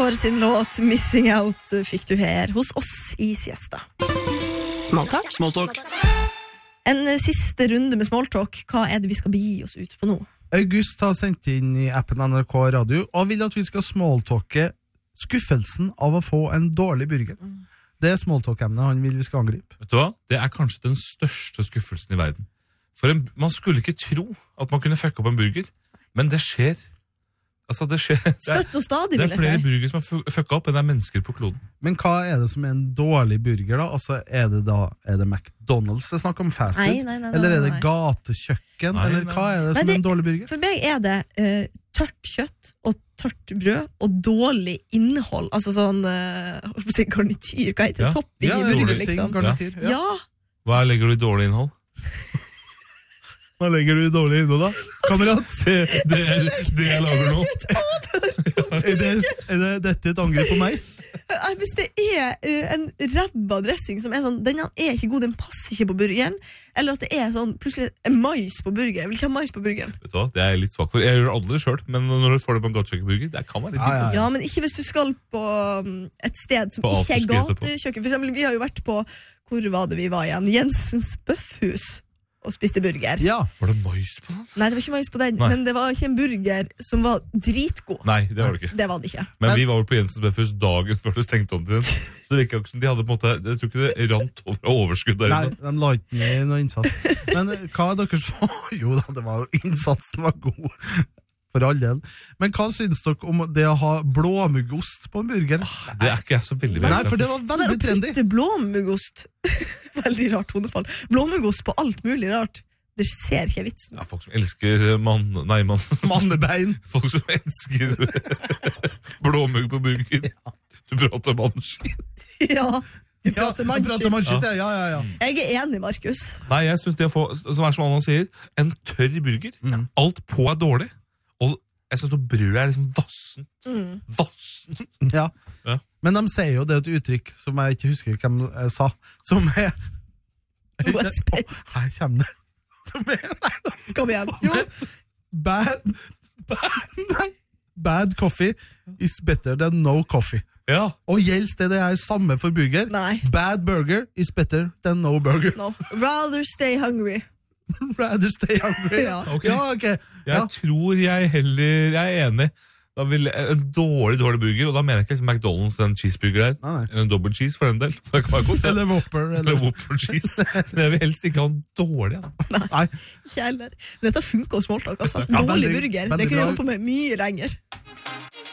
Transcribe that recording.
Kåre sin låt Missing Out fikk du her hos oss i Siesta. Smalltalk. En siste runde med smalltalk. Hva er det vi skal begi oss ut på nå? August har sendt inn i appen NRK Radio og vil at vi skal smalltalke skuffelsen av å få en dårlig burger. Det er smalltalk-emnet han vil vi skal angripe. Vet du hva? Det er kanskje den største skuffelsen i verden. For man skulle ikke tro at man kunne fucke opp en burger, men det skjer. Altså, det skjer. Støtt og stadig, Det vil er jeg si. flere burger som er fucka opp enn det er mennesker på kloden. Men hva er det som er en dårlig burger da? Altså, er det McDonald's det er snakk om fast food? Nei. Eller er det gatekjøkken? Nei, Eller hva er det som er en dårlig burger? For meg er det tørt kjøtt og tørt brød og dårlig innhold. Altså sånn holdt på å si garnityr, hva heter det? Ja. Topping i burger, dressing, liksom. garnityr. Ja, Hva legger du i dårlig innhold? Hva legger du i dårlig innhold da? Kamerat? Det jeg lager nå. Er dette et angrep på meg? hvis det er en ræva dressing som er sånn, den er ikke god, den passer ikke på burgeren, eller at det er sånn, plutselig er mais på burgeren, jeg vil ikke ha mais på burgeren. Vet du hva? Det er jeg litt svak for. Jeg gjør det aldri selv, men når du får det på en gatekjøkkenburger, det kan være litt digg. Ja, men ikke hvis du skal på et sted som På ikke er afterski etterpå. gatekjøkken. For eksempel, vi har jo vært på, hvor var det vi var igjen? Jensens Bøffhus og spiste burger. Ja. Var det mais på den? Nei, det var ikke mais på den, Nei. men det var ikke en burger som var dritgod. Nei, det var det ikke. Det var det ikke. Men vi var jo på Jensens Bøffhus dagen før det stengte om til den. Så det virket jo ikke som de hadde på en måte, jeg tror ikke det rant over overskudd der Nei, inne. de la ikke ned noe innsats. Men hva er deres Jo da, det var jo, innsatsen var god. For all del. Men hva synes dere om det å ha blåmuggost på en burger? Det er ikke jeg så veldig Nei, veldig for det var Så der veldig å trendy. putte blåmuggost veldig rart tonefall. Blåmuggost på alt mulig rart. Det ser ikke vitsen. Ja, folk som elsker Mannebein. folk som elsker blåmugg på burger. Du prater om mannskitt. Ja, du prater Ja, mannskitt. mannskitt, ja. Jeg er enig, Markus. Nei, jeg synes det å få, som er som Anna sier, en tørr burger. Alt på er dårlig. Og jeg synes at brødet er liksom vassen. Vassen. Ja. Ja. Men de sier jo det er et uttrykk som jeg ikke husker hvem sa, som er What's spent? Her kommer det. Som er Kom igjen. Jo, bad coffee is better than no coffee. Ja. Og gjelder det er samme for burger? nei. Bad burger is better than no burger. No. Rather stay hungry. Rather stay hungry. Ja. Ok. Ja, ok. Ja. Jeg tror jeg er enig. Da vil en dårlig burger, og da mener jeg ikke liksom McDonald's, den cheeseburger der. Nei. Eller en double cheese for den del. Så det kan være godt. Eller Whopper. Eller Whopper cheese. Men jeg vil helst ikke ha en dårlig en. Nei. Ikke heller. Dette funker hos smalltalk, altså. Ja, Dårlig veldig- burger. veldig Det kunne bra. jeg holdt på med mye lenger.